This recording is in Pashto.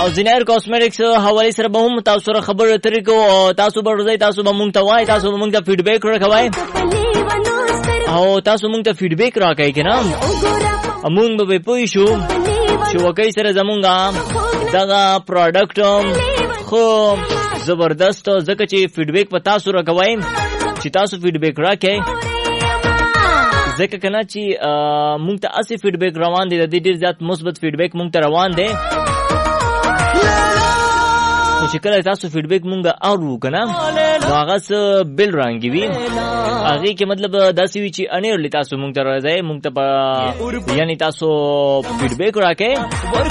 او زینایر کاسمیټکس حواله سره به هم تاسو سره خبرې اترې کوو او تاسو به ورځي تاسو به مونږ ته وایي تاسو به مونږ ته فیډبیک راکوئ او تاسو مونږ ته فیډبیک راکوئ کنه مونږ به پوه شو چې وکي سره زمونږه دغه پروډکټ خو زبردست ځکه چې فیډبیک په تاسو راکوئ چې تاسو فیډبیک راکئ ځکه کنه چې مونږ ته اسی فیډبیک روان دي د دې ډیر زیات مثبت فیډبیک مونږ ته روان دي خو چې کله تاسو فیډبیک مونږ اورو کنه نو هغه څه بل رانګي وي هغه کې مطلب داسې وي چې انیر تاسو مونږ ته راځي مونږ ته یعنی تاسو فیډبیک راکئ